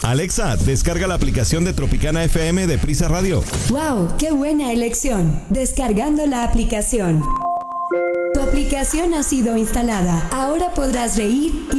Alexa, descarga la aplicación de Tropicana FM de Prisa Radio. ¡Wow! ¡Qué buena elección! Descargando la aplicación. Tu aplicación ha sido instalada. Ahora podrás reír y